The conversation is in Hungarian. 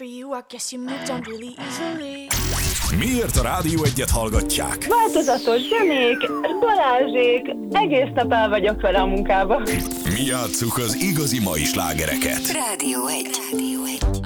you, I guess you moved on really easily. Miért a Rádió Egyet hallgatják? Változatos zenék, Balázsék, egész nap el vagyok vele a munkába. Mi játsszuk az igazi mai slágereket. Rádió 1.